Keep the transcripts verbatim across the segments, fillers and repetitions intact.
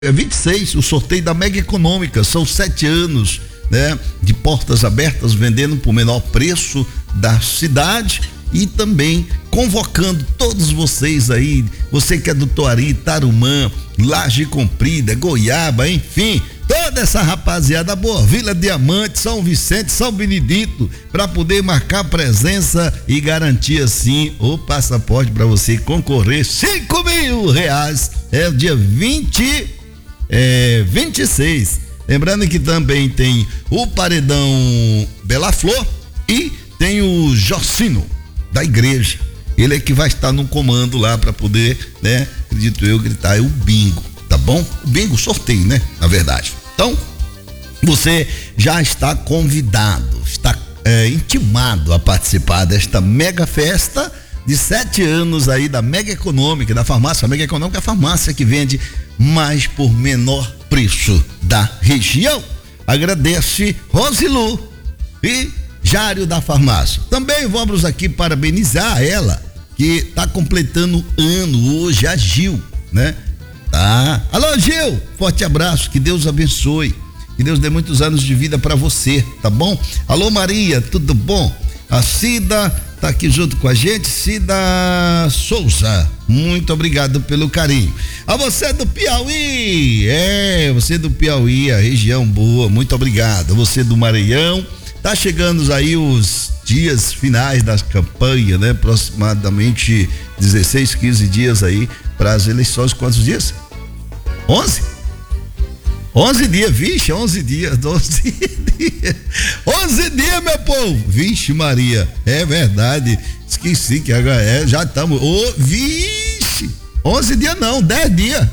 É vinte e seis, o sorteio da Mega Econômica, são sete anos, né, de portas abertas, vendendo por menor preço da cidade e também convocando todos vocês aí, você que é do Toari, Tarumã, Laje Comprida, Goiaba, enfim, toda essa rapaziada boa, Vila Diamante, São Vicente, São Benedito, para poder marcar presença e garantir assim o passaporte para você concorrer, cinco mil reais, é o dia vinte É, vinte e seis. Lembrando que também tem o Paredão Bela Flor e tem o Jocino da igreja. Ele é que vai estar no comando lá para poder, né? Acredito eu, gritar é o bingo, tá bom? O bingo, sorteio, né? Na verdade. Então, você já está convidado, está é, intimado a participar desta mega festa de sete anos aí da Mega Econômica, da farmácia. A Mega Econômica é a farmácia que vende mais por menor preço da região. Agradece Rosilu e Jário da farmácia. Também vamos aqui parabenizar ela, que está completando ano hoje, a Gil, né? Tá. Alô, Gil, forte abraço, que Deus abençoe, que Deus dê muitos anos de vida para você, tá bom? Alô, Maria, tudo bom? A Cida tá aqui junto com a gente, Cida Souza, muito obrigado pelo carinho. A você do Piauí, é, você do Piauí, a região boa, muito obrigado. Você do Maranhão, tá chegando aí os dias finais da campanha, né? Aproximadamente dezesseis, quinze dias aí para as eleições. Quantos dias? onze? onze dias, vixe, onze dias, doze dias, onze dias, meu povo, vixe Maria, é verdade, esqueci que agora é, já estamos, oh, vixe, onze dias não, dez dias,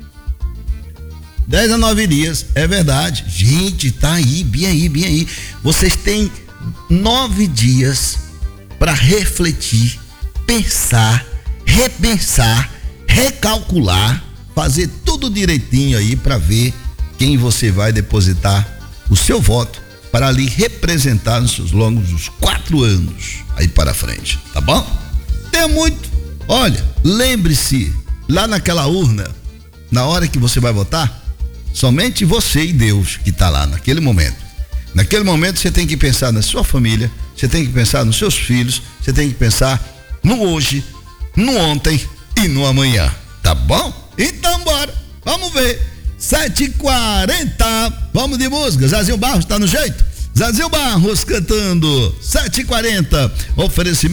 dez a nove dias, é verdade, gente, tá aí, bem aí, bem aí, vocês têm nove dias para refletir, pensar, repensar, recalcular, fazer tudo direitinho aí para ver quem você vai depositar o seu voto para ali representar nos seus longos os quatro anos aí para frente, tá bom? Tem muito. Olha, lembre-se, lá naquela urna, na hora que você vai votar, somente você e Deus que tá lá naquele momento. Naquele momento você tem que pensar na sua família, você tem que pensar nos seus filhos, você tem que pensar no hoje, no ontem e no amanhã, tá bom? Então bora, vamos ver. sete e quarenta, vamos de música. Zazinho Barros tá no jeito? Zazinho Barros cantando sete e quarenta, oferecimento